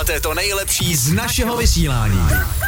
To je to nejlepší z našeho vysílání.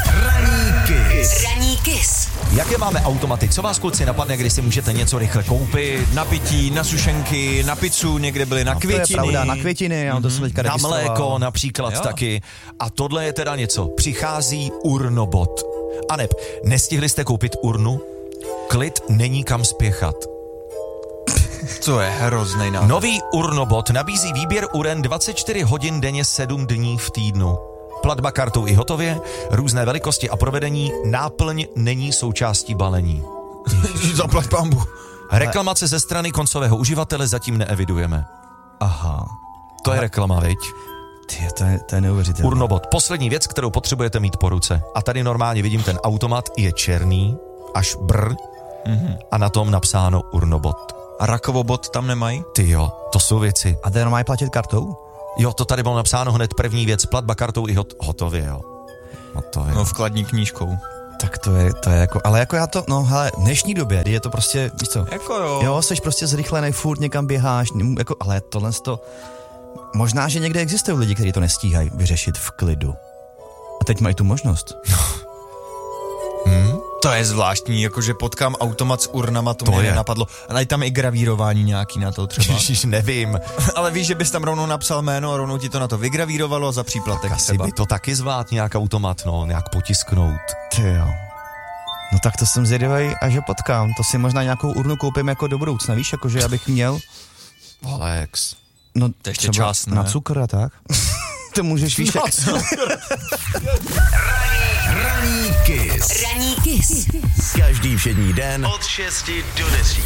Ranní Kiss. Jaké máme automaty? Co vás, kluci, napadne, když si můžete něco rychle koupit? Na pití, na sušenky, na pizzu, někde byly na květiny. To je pravda, na květiny, já to jsem teďka Na registroval. mléko například taky. A tohle je teda něco. Přichází urnobot. Aneb, nestihli jste koupit urnu? Klid, není kam spěchat. To je hroznej nápad. Nový urnobot nabízí výběr uren 24 hodin denně 7 dní v týdnu. Platba kartou i hotově, různé velikosti a provedení, náplň není součástí balení. Zaplať pambu. Reklamace ze strany koncového uživatele zatím neevidujeme. Aha. To je reklama, viď? To je neuvěřitelné. Urnobot. Poslední věc, kterou potřebujete mít po ruce. A tady normálně vidím ten automat, je černý, až brr, a na tom napsáno urnobot. A rakovobot tam nemají? Ty jo, to jsou věci. A to je normálně platit kartou? Jo, to tady bylo napsáno hned první věc, platba kartou i hotově, jo. Hotově. No, vkladní knížkou. Tak to je jako, ale jako já to, no hele, v dnešní době, kdy je to prostě, víš co? Jako jo. Jo, seš prostě zrychlenej, furt někam běháš, jako, ale tohle to, možná, že někde existují lidi, kteří to nestíhají vyřešit v klidu. A teď mají tu možnost. To je zvláštní, jakože potkám automat s urnama, to To mě je. nenapadlo. Ale je tam i gravírování nějaký na to třeba. Ježiš, nevím. Ale víš, že bys tam rovnou napsal jméno a rovnou ti to na to vygravírovalo za příplatek Asi třeba. by to taky zvlád nějak automat, no, nějak potisknout. Ty jo. No tak to jsem zvědavej, až ho potkám. To si možná nějakou urnu koupím jako do budoucna, víš, jakože abych měl. Alex. No To ještě třeba čas, ne? na cukr a tak. To můžeš, víš, Ranní Kiss. Každý všední den od 6 do 10.